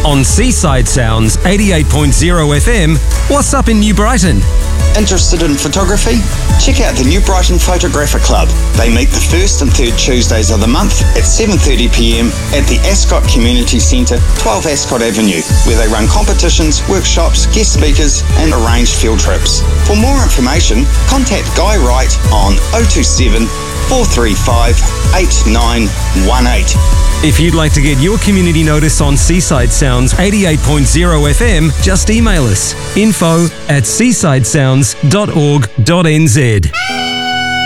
On Seaside Sounds 88.0 FM, what's up in New Brighton? Interested in photography? Check out the New Brighton Photographic Club. They meet the first and third Tuesdays of the month at 7:30 p.m. at the Ascot Community Centre, 12 Ascot Avenue, where they run competitions, workshops, guest speakers and arrange field trips. For more information, contact Guy Wright on 027 435 8918. If you'd like to get your community notice on Seaside Sounds 88.0 FM, just email us info@seasidesounds.org.nz.